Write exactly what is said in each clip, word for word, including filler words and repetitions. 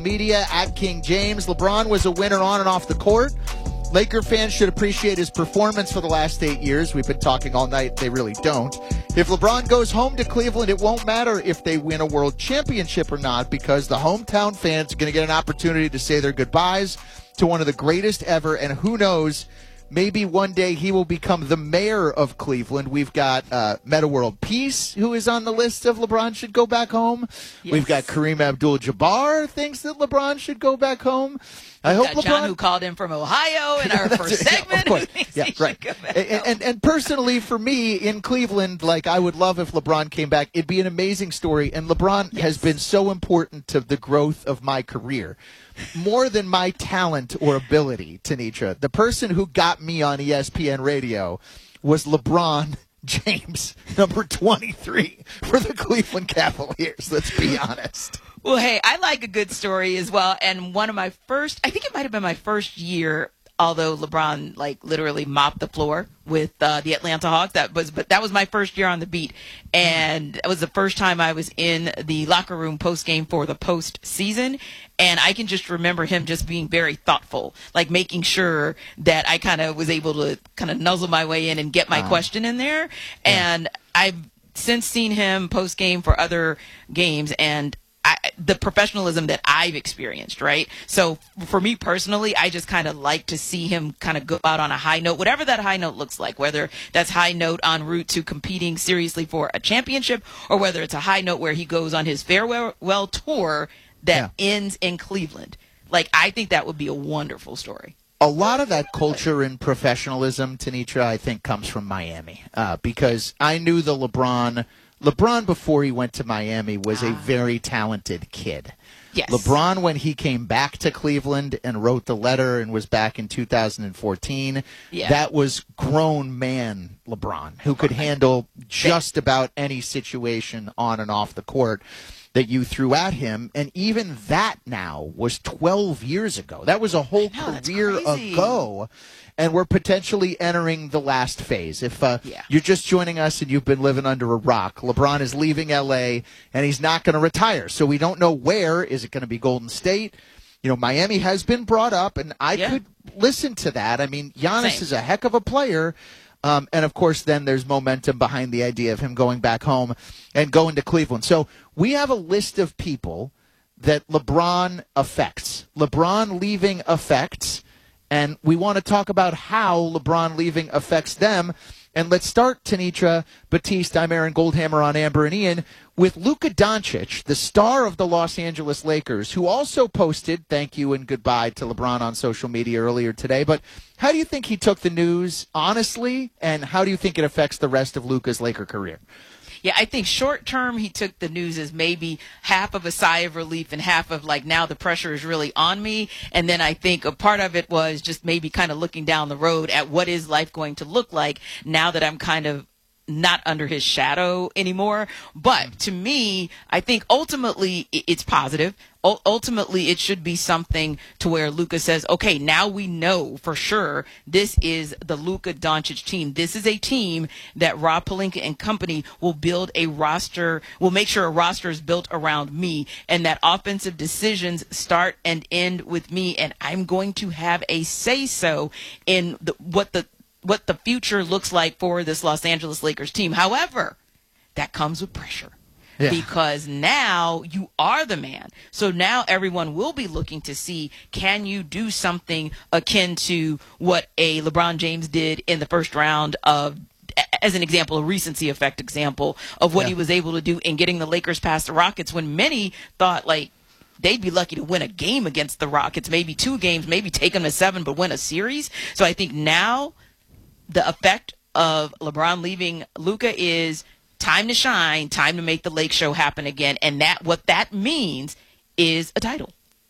Media at King James. LeBron was a winner on and off the court. Laker fans should appreciate his performance for the last eight years. We've been talking all night. They really don't. If LeBron goes home to Cleveland, it won't matter if they win a world championship or not, because the hometown fans are going to get an opportunity to say their goodbyes to one of the greatest ever. And who knows, maybe one day he will become the mayor of Cleveland. We've got uh, Metta World Peace, who is on the list of LeBron should go back home. Yes. We've got Kareem Abdul-Jabbar thinks that LeBron should go back home. I hope got LeBron, John, who called in from Ohio in our first segment. Yeah, of course. Yeah, right. And, and, and personally, for me, in Cleveland, like, I would love if LeBron came back. It'd be an amazing story. And LeBron yes. has been so important to the growth of my career. More than my talent or ability, Tenitra. The person who got me on E S P N radio was LeBron James, number twenty-three for the Cleveland Cavaliers. Let's be honest. Well, hey, I like a good story as well. And one of my first, I think it might have been my first year, although LeBron like literally mopped the floor with uh, the Atlanta Hawks. That was, but that was my first year on the beat, and it was the first time I was in the locker room post game for the postseason. And I can just remember him just being very thoughtful, like making sure that I kind of was able to kind of nuzzle my way in and get my uh, question in there. Yeah. And I've since seen him post game for other games, and I, the professionalism that I've experienced, right? So for me personally, I just kind of like to see him kind of go out on a high note, whatever that high note looks like, whether that's high note en route to competing seriously for a championship, or whether it's a high note where he goes on his farewell tour that yeah. ends in Cleveland. Like, I think that would be a wonderful story. A lot of that culture and professionalism, Tenitra, I think comes from Miami, uh, because I knew the LeBron – LeBron, before he went to Miami, was a very talented kid. Yes. LeBron, when he came back to Cleveland and wrote the letter and was back in two thousand fourteen, yeah. that was grown man LeBron, who could handle just about any situation on and off the court that you threw at him. And even that now was twelve years ago. That was a whole know, career ago. And we're potentially entering the last phase. If uh, yeah. you're just joining us and you've been living under a rock, LeBron is leaving L A, and he's not going to retire. So we don't know where. Is it going to be Golden State? You know, Miami has been brought up, and I yeah. could listen to that. I mean, Giannis Same. is a heck of a player. Um, and, of course, then there's momentum behind the idea of him going back home and going to Cleveland. So we have a list of people that LeBron affects. LeBron leaving affects. And we want to talk about how LeBron leaving affects them. And let's start, Tenitra, Batiste, I'm Aaron Goldhammer on Amber and Ian, with Luka Doncic, the star of the Los Angeles Lakers, who also posted thank you and goodbye to LeBron on social media earlier today. But how do you think he took the news, honestly, and how do you think it affects the rest of Luka's Laker career? Yeah, I think short term he took the news as maybe half of a sigh of relief and half of like, now the pressure is really on me. And then I think a part of it was just maybe kind of looking down the road at what is life going to look like now that I'm kind of not under his shadow anymore. But to me, I think ultimately it's positive. U- ultimately, it should be something to where Luka says, okay, now we know for sure this is the Luka Doncic team. This is a team that Rob Pelinka and company will build a roster, will make sure a roster is built around me, and that offensive decisions start and end with me, and I'm going to have a say-so in the, what the what the future looks like for this Los Angeles Lakers team. However, that comes with pressure. Yeah. Because now you are the man. So now everyone will be looking to see, can you do something akin to what a LeBron James did in the first round of, as an example, a recency effect example of what yeah. he was able to do in getting the Lakers past the Rockets, when many thought like they'd be lucky to win a game against the Rockets, maybe two games, maybe take them to seven, but win a series. So I think now the effect of LeBron leaving Luka is time to shine, time to make the Lake Show happen again. And that what that means is a title.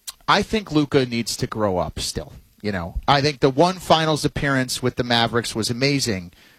I think Luka needs to grow up still. You know, I think the one finals appearance with the Mavericks was amazing,